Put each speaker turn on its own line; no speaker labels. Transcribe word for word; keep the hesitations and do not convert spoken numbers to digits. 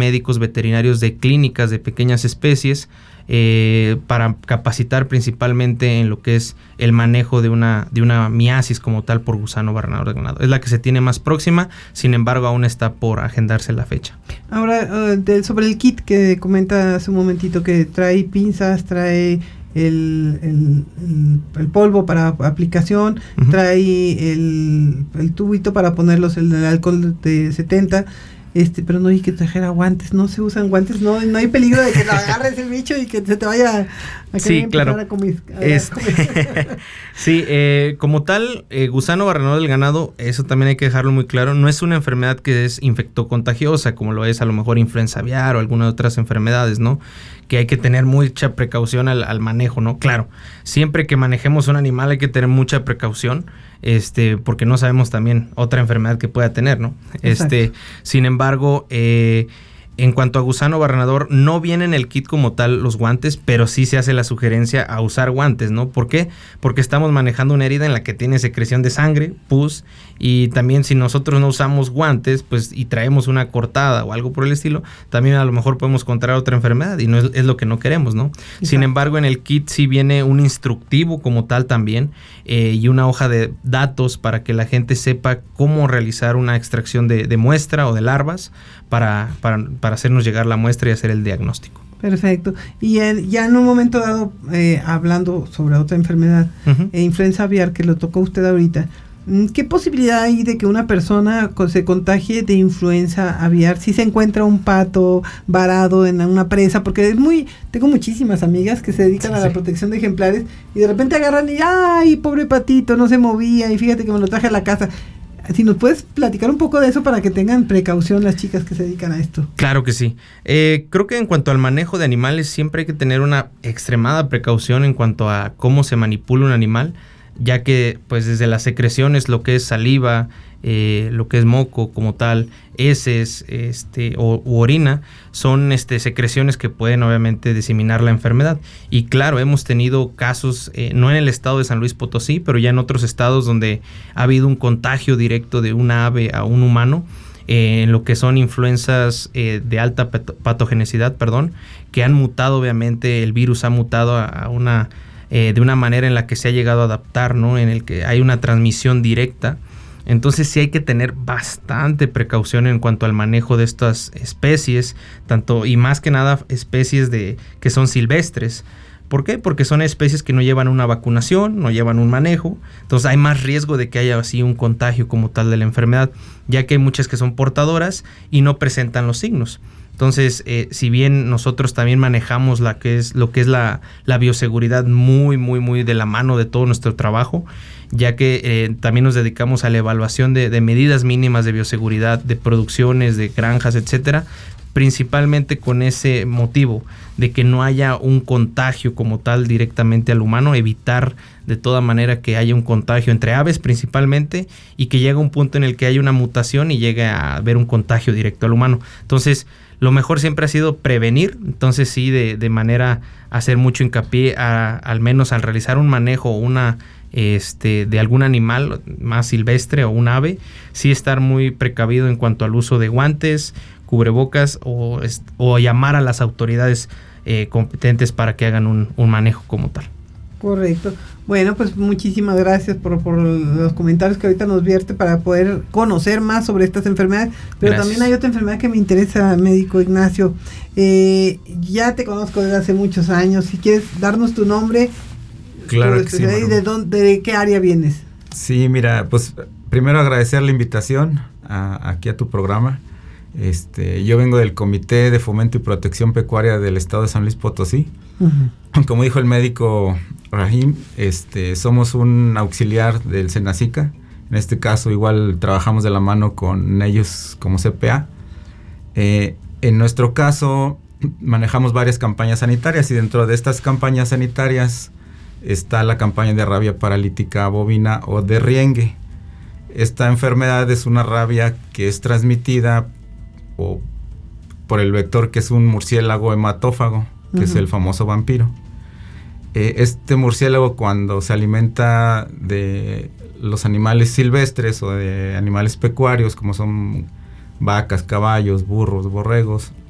médicos veterinarios de clínicas de pequeñas especies, eh, para capacitar principalmente en lo que es el manejo de una, de una miasis como tal por gusano barrenador del ganado. Es la que se tiene más próxima, sin embargo aún está por agendarse la fecha.
Ahora, uh, de, sobre el kit que comenta hace un momentito, que trae pinzas, trae el, el, el, el polvo para aplicación, uh-huh. trae el, el tubito para ponerlos, el, el alcohol de setenta. Este, pero no hay que trajera guantes, no se usan guantes, no, no hay peligro de que lo agarres el bicho y que se te vaya a
sí, claro.
a comer. A
este, sí, eh, como tal, eh, gusano barrenador del ganado, eso también hay que dejarlo muy claro, no es una enfermedad que es infectocontagiosa, como lo es a lo mejor influenza aviar o alguna de otras enfermedades, ¿no? Que hay que tener mucha precaución al, al manejo, ¿no? Claro, siempre que manejemos un animal hay que tener mucha precaución, este, porque no sabemos también otra enfermedad que pueda tener, ¿no?
Exacto.
Este, sin embargo, eh, en cuanto a gusano barrenador, no viene en el kit como tal los guantes, pero sí se hace la sugerencia a usar guantes, ¿no? ¿Por qué? Porque estamos manejando una herida en la que tiene secreción de sangre, pus, y también si nosotros no usamos guantes, pues, y traemos una cortada o algo por el estilo, también a lo mejor podemos contraer otra enfermedad y no es, es lo que no queremos, ¿no? Exacto. Sin embargo, en el kit sí viene un instructivo como tal también, eh, y una hoja de datos para que la gente sepa cómo realizar una extracción de, de muestra o de larvas para, para, para hacernos llegar la muestra y hacer el diagnóstico.
Perfecto. Y en, ya en un momento dado, eh, hablando sobre otra enfermedad, uh-huh. eh, influenza aviar, que lo tocó usted ahorita, ¿qué posibilidad hay de que una persona se contagie de influenza aviar si se encuentra un pato varado en una presa? Porque es muy, tengo muchísimas amigas que se dedican sí, a la sí. protección de ejemplares y de repente agarran y ¡ay, pobre patito, no se movía! Y fíjate que me lo traje a la casa. Si nos puedes platicar un poco de eso para que tengan precaución las chicas que se dedican a esto.
Claro que sí. Eh, creo que en cuanto al manejo de animales siempre hay que tener una extremada precaución en cuanto a cómo se manipula un animal, ya que pues desde las secreciones, lo que es saliva, eh, lo que es moco como tal, heces este, o u orina, son este, secreciones que pueden obviamente diseminar la enfermedad. Y claro, hemos tenido casos, eh, no en el estado de San Luis Potosí, pero ya en otros estados donde ha habido un contagio directo de una ave a un humano, eh, en lo que son influencias eh, de alta patogenicidad, perdón, que han mutado, obviamente el virus ha mutado a, a una... Eh, de una manera en la que se ha llegado a adaptar, ¿no? En el que hay una transmisión directa. Entonces sí hay que tener bastante precaución en cuanto al manejo de estas especies, tanto y más que nada especies de que son silvestres. ¿Por qué? Porque son especies que no llevan una vacunación, no llevan un manejo, entonces hay más riesgo de que haya así un contagio como tal de la enfermedad, ya que hay muchas que son portadoras y no presentan los signos. Entonces, eh, si bien nosotros también manejamos la que es, lo que es la, la bioseguridad muy, muy, muy de la mano de todo nuestro trabajo, ya que eh, también nos dedicamos a la evaluación de, de medidas mínimas de bioseguridad, de producciones, de granjas, etcétera, principalmente con ese motivo de que no haya un contagio como tal directamente al humano, evitar de toda manera que haya un contagio entre aves principalmente y que llegue un punto en el que haya una mutación y llegue a haber un contagio directo al humano. Entonces, lo mejor siempre ha sido prevenir, entonces sí, de, de manera a hacer mucho hincapié, a, al menos al realizar un manejo una, este, de algún animal más silvestre o un ave, sí estar muy precavido en cuanto al uso de guantes, cubrebocas o, o llamar a las autoridades eh, competentes para que hagan un, un manejo como tal.
Correcto. Bueno, pues muchísimas gracias por, por los comentarios que ahorita nos vierte para poder conocer más sobre estas enfermedades. Pero gracias. También hay otra enfermedad que me interesa, médico Ignacio. Eh, ya te conozco desde hace muchos años. Si quieres darnos tu nombre,
claro
tu
que sí,
y de, dónde, de qué área vienes.
Sí, mira, pues primero agradecer la invitación a, aquí a tu programa. Este, yo vengo del Comité de Fomento y Protección Pecuaria del Estado de San Luis Potosí. Uh-huh. Como dijo el médico Rahim, este, somos un auxiliar del Senacica. En este caso igual trabajamos de la mano con ellos como C P A. Eh, en nuestro caso manejamos varias campañas sanitarias y dentro de estas campañas sanitarias está la campaña de rabia paralítica bovina o de riengue. Esta enfermedad es una rabia que es transmitida o por el vector que es un murciélago hematófago, que uh-huh. es el famoso vampiro. Eh, este murciélago, cuando se alimenta de los animales silvestres o de animales pecuarios, como son vacas, caballos, burros, borregos,